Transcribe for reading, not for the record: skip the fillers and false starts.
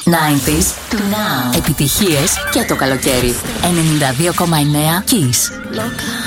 90s to now. Επιτυχίες και το καλοκαίρι. 92,9 Kiss.